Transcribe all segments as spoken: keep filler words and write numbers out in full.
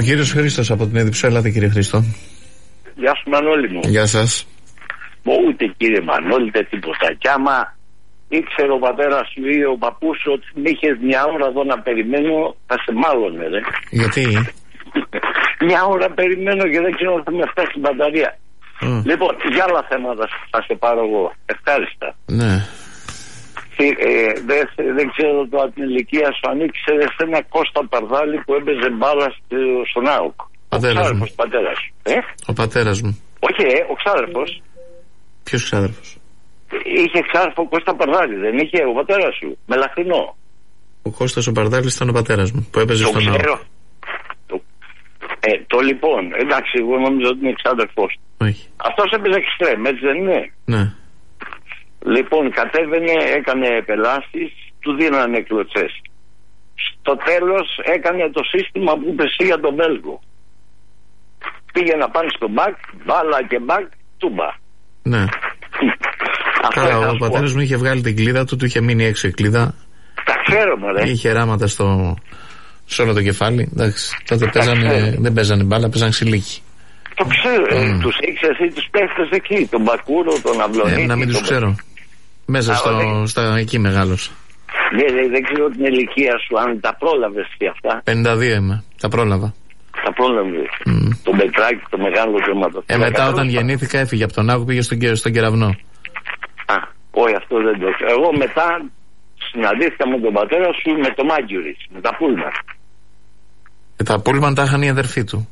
κύριος Χρήστος από την Έντυψο. Ελάτε κύριε Χρήστο. Γεια σου Μανώλη μου. Γεια σας. Ούτε κύριε Μανώλη, ούτε τίποτα. Κι άμα ήξερε ο πατέρας σου ή ο παππούς σου ότι με είχες μια ώρα εδώ να περιμένω, θα σε μάλλονε, ρε. Γιατί? Μια ώρα περιμένω και δεν ξέρω αν θα με φτάσει η μπαταρία. Mm. Λοιπόν, για άλλα θέματα θα σε πάρω εγώ. Ευχάριστα. Ναι. Ε, δεν, δεν ξέρω το από την ηλικία σου αν ήξερες ένα Κώστα Παρδάλη που έπαιζε μπάλα στον ΑΟΚ. Ο ξάδερφος πατέρας σου. Ε? Ο πατέρας μου. Όχι, ε, ο ξάδερφος. Ποιος ξάδερφος? Είχε ξάδερφο Κώστα Παρδάλη, δεν είχε ο πατέρας σου? Μελαχρινό. Ο Κώστας ο Παρδάλης ήταν ο πατέρας μου που έπαιζε το στον ΑΟΚ. Το, ε, το λοιπόν, εντάξει, εγώ νομίζω ότι είναι ξάδερφος. Όχι. Αυτός έπαιζε εξτρέμ, έτσι δεν είναι? Ναι. Λοιπόν, κατέβαινε, έκανε πελάσεις, του δίνανε κλωτσές. Στο τέλος έκανε το σύστημα που είπε εσύ για τον Βέλγο. Πήγε να πάνε στο μπακ, μπάλα και μπακ, τούμπα. Ναι. Καλά, ο πατέρας μου είχε βγάλει την κλίδα του, του είχε μείνει έξω η κλίδα. Τα ξέρω, μωρέ. Είχε ράματα στο... σε όλο το κεφάλι. Εντάξει, τότε παίζανε... δεν παίζανε μπάλα, παίζανε ξυλίκι. Το ξέρω, mm. τους ήξερες ή τους παίχτες εκεί, τον Μπακούρο, τον Αυλονίτη. Ε, να μην τους ξέρω. Μέσα στο, στα εκεί μεγάλωσα. Δεν, δεν, δεν ξέρω την ηλικία σου, αν τα πρόλαβες και αυτά. πενήντα δύο είμαι, τα πρόλαβα. Τα πρόλαβες. Mm. Το Μπετράκι, το μεγάλο κόμμα. Ε, μετά όταν γεννήθηκα έφυγε από τον Άκου, πήγε στον, στον Κεραυνό. Α, όχι, αυτό δεν το ξέρω. Εγώ μετά συναντήθηκα με τον πατέρα σου με το Μάγκιουρις, με τα Πούλμαν. Ε, τα Πούλμαν τα είχαν οι αδερφοί του.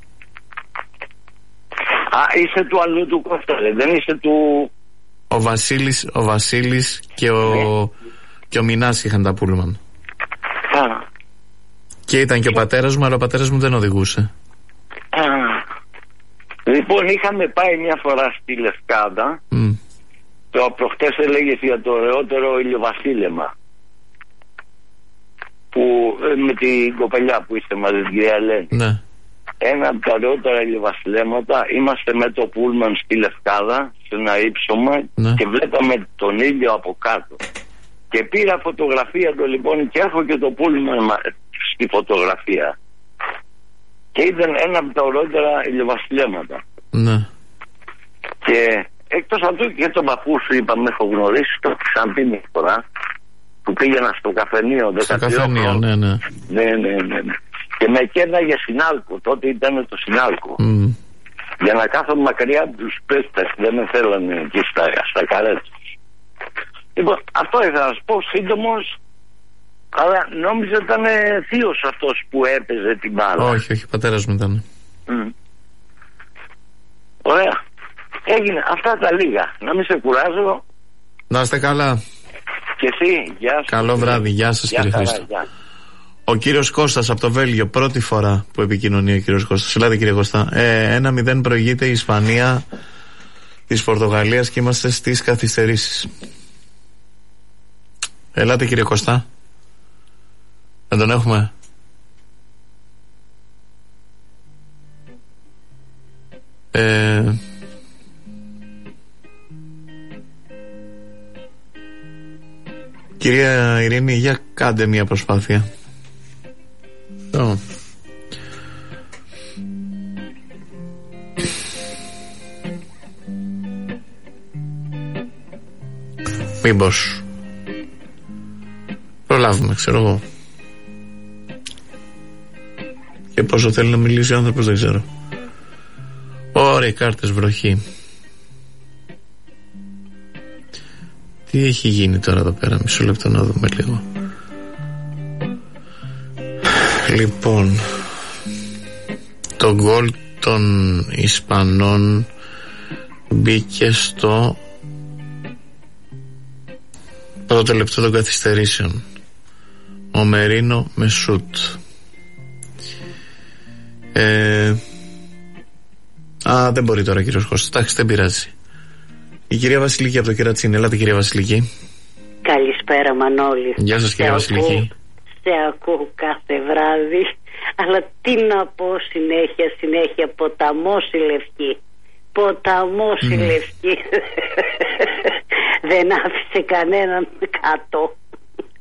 Α, είσαι του αλλού του Κώστα, δεν είσαι του... Ο Βασίλης, ο Βασίλης και ο, ναι. και ο Μινάς είχαν τα Πούλμαν. Α. Και ήταν και ο πατέρας μου, αλλά ο πατέρας μου δεν οδηγούσε. Α. Λοιπόν, είχαμε πάει μια φορά στη Λευκάδα. Mm. Το προχτές έλεγες για το ωραιότερο ηλιοβασίλεμα. Που με την κοπελιά που είστε μαζί, την κυρία Ελένη. Ναι. Ένα από τα ωραιότερα ηλιοβασιλέματα, είμαστε με το Πούλμαν στη Λευκάδα, σε ένα ύψωμα, ναι. Και βλέπαμε τον ήλιο από κάτω. Και πήρα φωτογραφία του λοιπόν και έχω και το Πούλμαν στη φωτογραφία. Και ήταν ένα από τα ωραιότερα ηλιοβασιλέματα. Ναι. Και εκτός αυτού και τον παππού σου είπαμε, έχω γνωρίσει, το ξαναπεί μια φορά, που πήγαινα στο καφενείο. Στο καφενείο, ναι, ναι. Ναι, ναι, ναι, ναι. Και με κέρναγε Συνάλκο, τότε ήταν το Συνάλκο. Mm. Για να κάθομαι μακριά από τους πέστες, δεν με θέλανε εκεί στα, στα καρέτια. Λοιπόν, αυτό ήθελα να σου πω, σύντομος, αλλά νόμιζα ήταν θείος αυτός που έπαιζε την μπάλα. Όχι, όχι, ο πατέρας μου ήταν. Mm. Ωραία. Έγινε αυτά τα λίγα. Να μην σε κουράζω. Να είστε καλά. Και εσύ, γεια σου. Καλό βράδυ, γεια σας κύριε Χρήστο. Ο κύριος Κώστας από το Βέλγιο, πρώτη φορά που επικοινωνεί ο κύριος Κώστας. Ελάτε κύριε Κώστα. Ε, ένα μηδέν προηγείται η Ισπανία της Πορτογαλίας και είμαστε στις καθυστερήσεις. Ελάτε κύριε Κώστα. Δεν τον έχουμε. Ε... Κυρία Ειρήνη, για κάντε μια προσπάθεια. Oh. Μήπως προλάβουμε, ξέρω εγώ. Και πόσο θέλει να μιλήσει ο άνθρωπος δεν ξέρω. Ωραία, κάρτες βροχή. Τι έχει γίνει τώρα εδώ πέρα? Μισό λεπτό να δούμε λίγο. Λοιπόν, το γκολ των Ισπανών μπήκε στο πρώτο λεπτό των καθυστερήσεων. Ο Μερίνο με σουτ. Ε, α, δεν μπορεί τώρα κύριος Κώστας. Εντάξει, δεν πειράζει. Η κυρία Βασιλική από το Κερατσίνι. Ελάτε κυρία Βασιλική. Καλησπέρα Μανώλη. Γεια σας κυρία Βασιλική. Σε ακούω κάθε βράδυ, αλλά τι να πω συνέχεια, συνέχεια, ποταμός η Λευκή. Ποταμός mm. η Λευκή. Δεν άφησε κανέναν κάτω.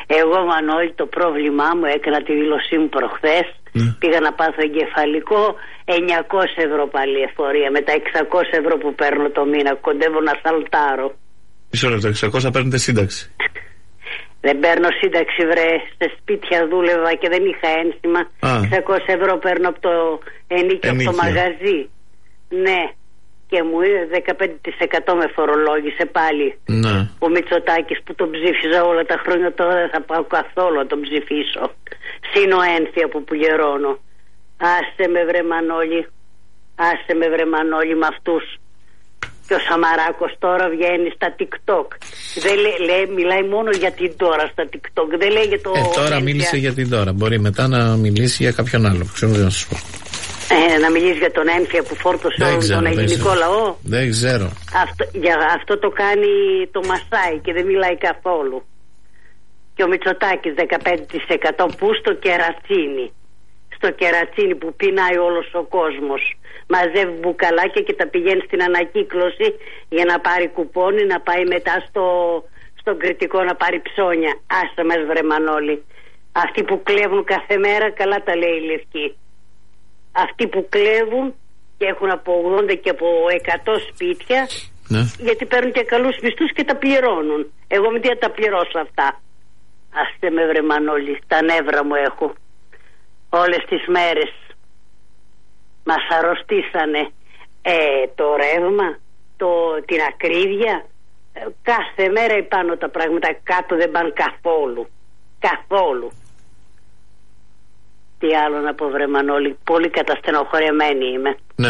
Εγώ, Μανώλη, το πρόβλημά μου, έκανα τη δήλωσή μου προχθές. Mm. Πήγα να πάθω εγκεφαλικό, εννιακόσια ευρώ πάλι εφορία. Με τα εξακόσια ευρώ που παίρνω το μήνα, κοντεύω να σαλτάρω. Μισό λεπτό, εξακόσια παίρνετε σύνταξη? Δεν παίρνω σύνταξη, βρε. Σε σπίτια δούλευα και δεν είχα ένσημα. Ah. εξακόσια ευρώ παίρνω από το ενίκιο, από το μαγαζί. Ναι. Και μου είδε δεκαπέντε τοις εκατό με φορολόγησε πάλι. Ναι. Ο Μητσοτάκης που τον ψήφιζα όλα τα χρόνια, τώρα δεν θα πάω καθόλου να τον ψηφίσω. Σύνο ένθια που πουλερώνω. Άσε με βρε Μανώλη. Άσε με βρε Μανώλη με αυτούς. Και ο Σαμαράκος τώρα βγαίνει στα TikTok. Δεν λέ, λέ, μιλάει μόνο για την τώρα στα TikTok. Δεν λέει για το. Ε, τώρα ένθια. Μίλησε για την τώρα. Μπορεί μετά να μιλήσει για κάποιον άλλο. Ξέρω να σας πω. Ε, να μιλήσει για τον ένφια που φόρτωσε όλο τον ελληνικό λαό. Δεν ξέρω. Αυτό, για αυτό το κάνει το Μασάι και δεν μιλάει καθόλου. Και ο Μητσοτάκης δεκαπέντε τοις εκατό που στο κερατσίνι. Στο κερατσίνι που πεινάει όλος ο κόσμος. Μαζεύει μπουκαλάκια και τα πηγαίνει στην ανακύκλωση για να πάρει κουπόνι, να πάει μετά στο, στον κριτικό να πάρει ψώνια. Άσε μας βρε Μανώλη. Αυτοί που κλέβουν κάθε μέρα, καλά τα λέει η Λευκή. Αυτοί που κλέβουν και έχουν από ογδόντα και από εκατό σπίτια, ναι. Γιατί παίρνουν και καλούς μισθούς και τα πληρώνουν. Εγώ μην τα πληρώσω αυτά. Άστε με βρε Μανώλη, τα νεύρα μου έχω. Όλες τις μέρες μας αρρωστήσανε ε, το ρεύμα, το, την ακρίβεια. ε, Κάθε μέρα επάνω τα πράγματα, κάτω δεν πάνε καθόλου. Καθόλου. Τι άλλο να πω βρε Μανώλη, πολύ καταστενοχωρεμένη είμαι. Ναι.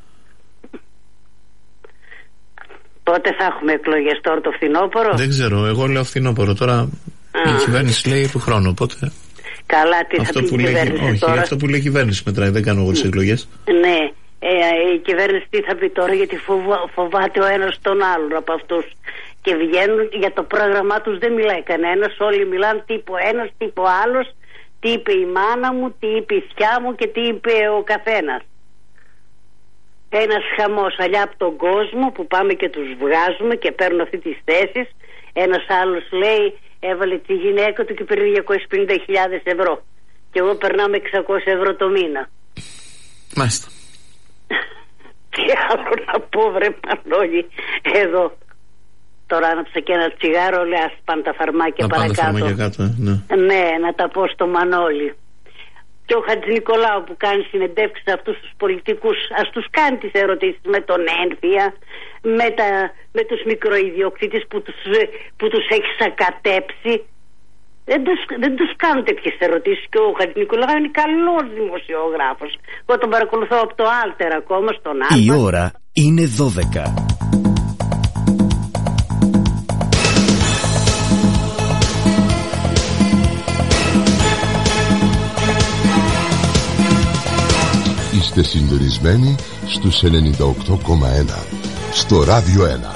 Πότε θα έχουμε εκλογές τώρα, το φθινόπωρο? Δεν ξέρω, εγώ λέω φθινόπωρο. Τώρα Α. η κυβέρνηση λέει του χρόνου, οπότε... Καλά, τι αυτό θα πει η κυβέρνηση λέει, τώρα? Όχι, αυτό που λέει η κυβέρνηση μετράει, δεν κάνω εγώ τις εκλογές. Ναι, ε, η κυβέρνηση τι θα πει τώρα, γιατί φοβά, φοβάται ο ένας τον άλλον από αυτούς. Και βγαίνουν, για το πρόγραμμά τους δεν μιλάει κανένας, όλοι μιλάνε τύπο ένας, τύπο άλλος. Τι είπε η μάνα μου, τι είπε η θιά μου και τι είπε ο καθένας. Ένας χαμός αλλιά από τον κόσμο που πάμε και τους βγάζουμε και παίρνουν αυτή τις θέσεις. Ένας άλλος λέει έβαλε τη γυναίκα του και πήρε διακόσιες πενήντα χιλιάδες ευρώ. Και εγώ περνάμε εξακόσια ευρώ το μήνα. Μάλιστα. Τι άλλο να πω βρε Μανώλη εδώ. Τώρα άναψα και ένα τσιγάρο, λέει ας πάνε τα φαρμάκια να παρακάτω. Πάνε τα φαρμάκια κάτω, ναι. Ναι, να τα πω στο Μανώλη. Και ο Χατζηνικολάου που κάνει συνεντεύξεις σε αυτούς τους πολιτικούς, ας τους κάνει τις ερωτήσεις με τον ένθια, με, τα, με τους μικροϊδιοκτήτες που τους, που τους έχει σακατέψει. Δεν τους, δεν τους κάνουν τέτοιες ερωτήσεις και ο Χατζηνικολάου είναι καλός δημοσιογράφος. Εγώ τον παρακολουθώ από το Άλτερ ακόμα, στον Άλτερ. Η ώρα είναι δώδεκα. Είστε συντονισμένοι στους ενενήντα οκτώ κόμμα ένα στο Ράδιο ένα.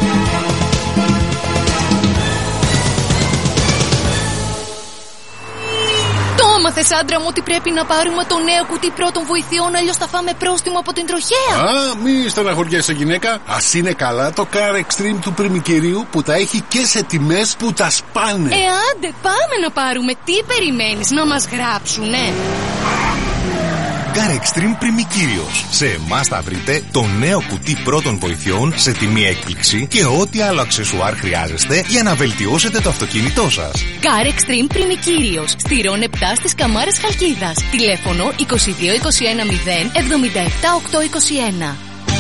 Το έμαθες άντρα μου ότι πρέπει να πάρουμε το νέο κουτί πρώτων βοηθειών, αλλιώς θα φάμε πρόστιμο από την τροχέα? Α, μη στεναχωριέσαι γυναίκα. Ας είναι καλά το Car Extreme του Πριμικυρίου που τα έχει και σε τιμές που τα σπάνε. Ε, άντε πάμε να πάρουμε. Τι περιμένεις, να μας γράψουνε? Car Extreme Πριμικύριος. Σε εμάς θα βρείτε το νέο κουτί πρώτων βοηθειών σε τιμή έκπληξη και ό,τι άλλο αξεσουάρ χρειάζεστε για να βελτιώσετε το αυτοκίνητό σας. Car Extreme Πριμικύριος. Στηρών επτά στις Καμάρες Χαλκίδας. Τηλέφωνο είκοσι δύο είκοσι ένα μηδέν εβδομήντα επτά οκτακόσια είκοσι ένα.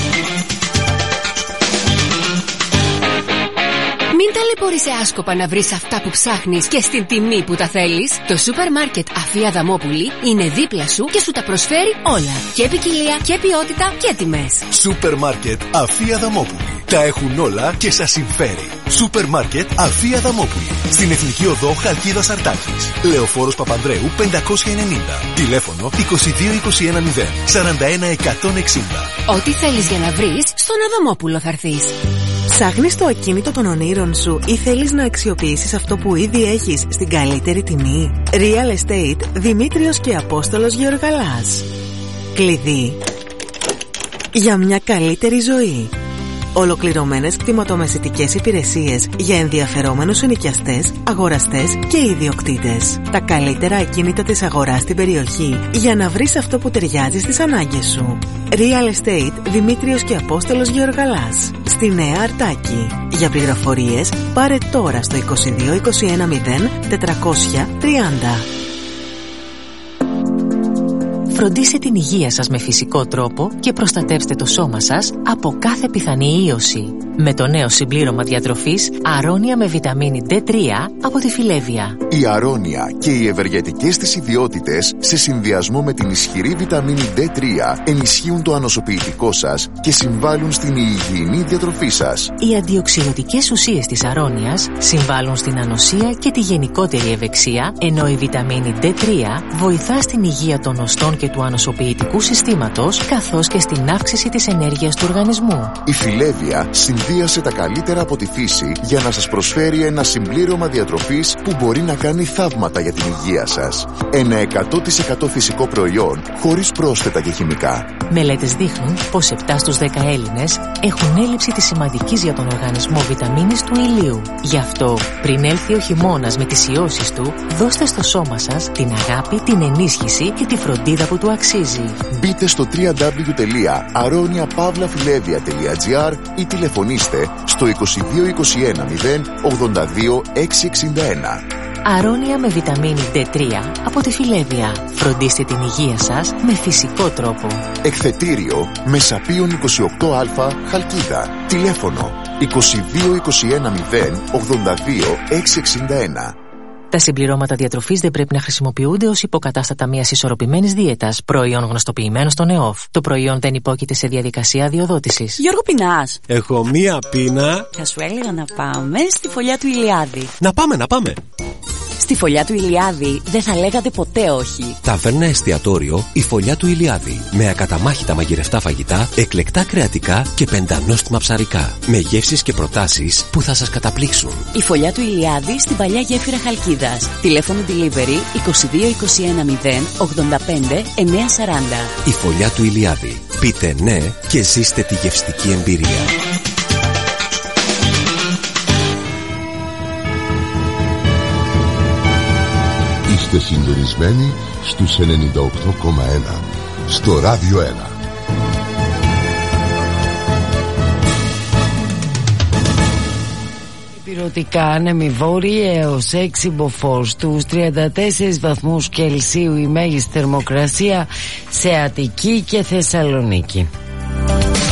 Μην ταλαιπωρείσαι άσκοπα να βρεις αυτά που ψάχνεις και στην τιμή που τα θέλεις. Το σούπερ μάρκετ Αφία Δαμόπουλη είναι δίπλα σου και σου τα προσφέρει όλα. Και ποικιλία και ποιότητα και τιμές. Σούπερ μάρκετ Αφία Δαμόπουλη. Τα έχουν όλα και σας συμφέρει. Σούπερ μάρκετ Αφία Δαμόπουλη. Στην Εθνική Οδό Χαλκίδας Αρτάκης. Λεωφόρος Παπανδρέου πεντακόσια ενενήντα. Τηλέφωνο είκοσι δύο είκοσι ένα μηδέν σαράντα ένα εκατόν εξήντα. Ό,τι θέλεις για να βρεις, στον Αδαμόπουλο θα έρθεις. Ψάχνεις το ακίνητο των ονείρων σου ή θέλεις να αξιοποιήσεις αυτό που ήδη έχεις στην καλύτερη τιμή? Real Estate Δημήτριος και Απόστολος Γεωργαλάς. Κλειδί για μια καλύτερη ζωή. Ολοκληρωμένες κτηματομεσητικές υπηρεσίες για ενδιαφερόμενους ενοικιαστές, αγοραστές και ιδιοκτήτες. Τα καλύτερα ακίνητα της αγοράς στην περιοχή για να βρεις αυτό που ταιριάζει στις ανάγκες σου. Real Estate Δημήτριος και Απόστολος Γεωργαλάς, στη Νέα Αρτάκη. Για πληροφορίες πάρε τώρα στο είκοσι δύο είκοσι ένα μηδέν τετρακόσια τριάντα. Φροντίστε την υγεία σας με φυσικό τρόπο και προστατεύστε το σώμα σας από κάθε πιθανή ίωση. Με το νέο συμπλήρωμα διατροφής Αρώνια με βιταμίνη ντι τρία από τη Φιλέβια. Η Αρώνια και οι ευεργετικές της ιδιότητες σε συνδυασμό με την ισχυρή βιταμίνη ντι τρία ενισχύουν το ανοσοποιητικό σας και συμβάλλουν στην υγιεινή διατροφή σας. Οι αντιοξυδοτικές ουσίες της Αρώνιας συμβάλλουν στην ανοσία και τη γενικότερη ευεξία, ενώ η βιταμίνη ντι τρία βοηθά στην υγεία των οστών και του ανοσοποιητικού συστήματος, καθώς και στην αύξηση της ενέργειας του οργανισμού. Η Φιλέβια συνδύασε τα καλύτερα από τη φύση για να σας προσφέρει ένα συμπλήρωμα διατροφής που μπορεί να κάνει θαύματα για την υγεία σας. Ένα εκατό τοις εκατό φυσικό προϊόν χωρίς πρόσθετα και χημικά. Μελέτες δείχνουν πως επτά στους δέκα Έλληνες έχουν έλλειψη της σημαντικής για τον οργανισμό βιταμίνης του ηλίου. Γι' αυτό, πριν έλθει ο χειμώνας με τις ιώσεις του, δώστε στο σώμα σας την αγάπη, την ενίσχυση και τη φροντίδα που του αξίζει. Μπείτε στο double-u double-u double-u τελεία αρώνια παύλα φιλέβια τελεία τζι άρ ή τηλεφωνήστε στο είκοσι δύο είκοσι ένα μηδέν ογδόντα δύο εξακόσια εξήντα ένα. Αρώνια με βιταμίνη ντι τρία από τη Φιλέβια. Φροντίστε την υγεία σας με φυσικό τρόπο. Εκθετήριο Μεσαπίων είκοσι οκτώ α Χαλκίδα. Τηλέφωνο είκοσι δύο είκοσι ένα μηδέν ογδόντα δύο εξακόσια εξήντα ένα. Τα συμπληρώματα διατροφής δεν πρέπει να χρησιμοποιούνται ως υποκατάστατα μιας ισορροπημένης δίαιτας, προϊόν γνωστοποιημένο στον ΕΟΦ. Το προϊόν δεν υπόκειται σε διαδικασία αδειοδότησης. Γιώργο, πεινάς? Έχω μία πείνα. Θα σου έλεγα να πάμε στη φωλιά του Ηλιάδη. Να πάμε, να πάμε. Στη φωλιά του Ηλιάδη δεν θα λέγατε ποτέ όχι. Ταβέρνα εστιατόριο η φωλιά του Ηλιάδη. Με ακαταμάχητα μαγειρευτά φαγητά, εκλεκτά κρεατικά και πεντανόστιμα ψαρικά. Με γεύσεις και προτάσεις που θα σας καταπλήξουν. Η φωλιά του Ηλιάδη στην παλιά γέφυρα Χαλκίδας. Τηλέφωνο delivery είκοσι δύο είκοσι ένα μηδέν ογδόντα πέντε εννιακόσια σαράντα. Η φωλιά του Ηλιάδη. Πείτε ναι και ζήστε τη γευστική εμπειρία. Είστε συντονισμένοι στους ενενήντα οκτώ κόμμα ένα στο Ράδιο ένα. Υπηρετικά άνεμοι βόρειοι έως έξι μποφόρ, στους τριάντα τέσσερις βαθμούς Κελσίου η μέγιστη θερμοκρασία σε Αττική και Θεσσαλονίκη.